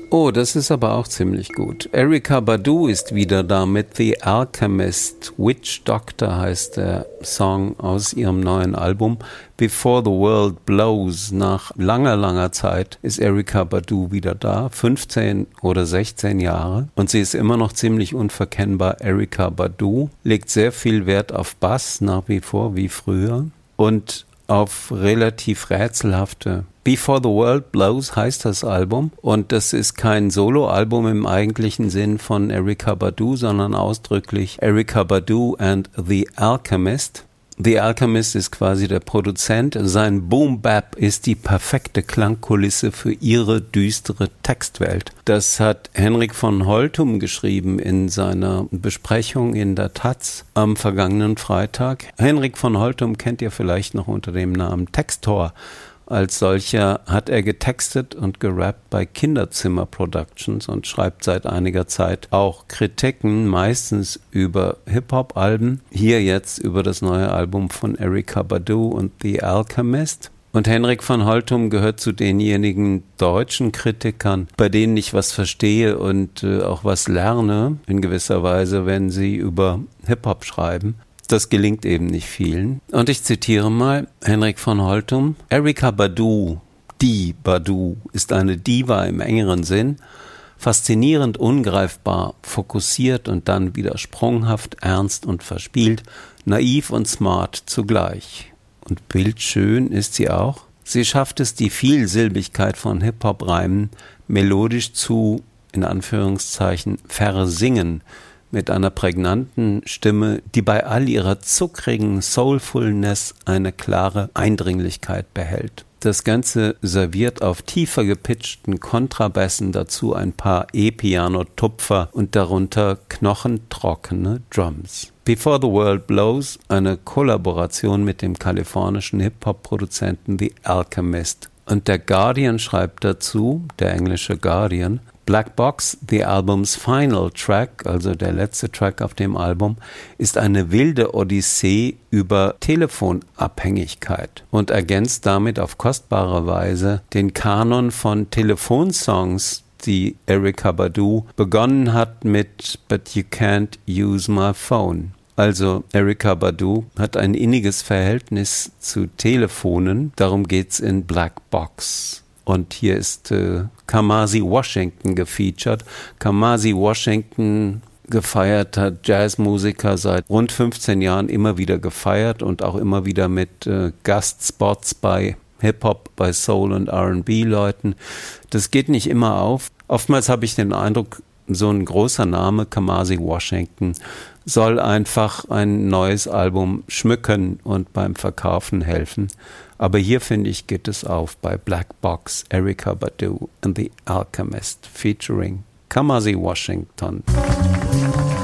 Oh, das ist aber auch ziemlich gut. Erykah Badu ist wieder da mit The Alchemist. Witch Doctor heißt der Song aus ihrem neuen Album Before the World Blows. Nach langer, langer Zeit ist Erykah Badu wieder da, 15 oder 16 Jahre. Und sie ist immer noch ziemlich unverkennbar Erykah Badu, legt sehr viel Wert auf Bass, nach wie vor, wie früher. Und auf relativ rätselhafte. Before the World Blows heißt das Album und das ist kein Soloalbum im eigentlichen Sinn von Erykah Badu, sondern ausdrücklich Erykah Badu and The Alchemist. The Alchemist ist quasi der Produzent. Sein Boom-Bap ist die perfekte Klangkulisse für ihre düstere Textwelt. Das hat Henrik von Holtum geschrieben in seiner Besprechung in der Taz am vergangenen Freitag. Henrik von Holtum kennt ihr vielleicht noch unter dem Namen Textor. Als solcher hat er getextet und gerappt bei Kinderzimmer Productions und schreibt seit einiger Zeit auch Kritiken, meistens über Hip-Hop-Alben. Hier jetzt über das neue Album von Erykah Badu und The Alchemist. Und Henrik von Holtum gehört zu denjenigen deutschen Kritikern, bei denen ich was verstehe und auch was lerne, in gewisser Weise, wenn sie über Hip-Hop schreiben. Das gelingt eben nicht vielen. Und ich zitiere mal Henrik von Holtum. Erykah Badu, die Badu, ist eine Diva im engeren Sinn, faszinierend ungreifbar, fokussiert und dann wieder sprunghaft, ernst und verspielt, naiv und smart zugleich. Und bildschön ist sie auch. Sie schafft es, die Vielsilbigkeit von Hip-Hop-Reimen melodisch zu, in Anführungszeichen, versingern, mit einer prägnanten Stimme, die bei all ihrer zuckrigen Soulfulness eine klare Eindringlichkeit behält. Das Ganze serviert auf tiefer gepitchten Kontrabässen dazu ein paar E-Piano-Tupfer und darunter knochentrockene Drums. Before the World Blows, eine Kollaboration mit dem kalifornischen Hip-Hop-Produzenten The Alchemist. Und der Guardian schreibt dazu, der englische Guardian, Black Box, the album's final track, also der letzte Track auf dem Album, ist eine wilde Odyssee über Telefonabhängigkeit und ergänzt damit auf kostbare Weise den Kanon von Telefonsongs, die Erykah Badu begonnen hat mit But You Can't Use My Phone. Also Erykah Badu hat ein inniges Verhältnis zu Telefonen, darum geht's in Black Box. Und hier ist Kamasi Washington gefeatured. Kamasi Washington, gefeierter Jazzmusiker, seit rund 15 Jahren immer wieder gefeiert und auch immer wieder mit Gastspots bei Hip-Hop, bei Soul- und R&B-Leuten. Das geht nicht immer auf. Oftmals habe ich den Eindruck, so ein großer Name, Kamasi Washington, soll einfach ein neues Album schmücken und beim Verkaufen helfen. Aber hier, finde ich, geht es auf bei Black Box, Erykah Badu and The Alchemist featuring Kamasi Washington.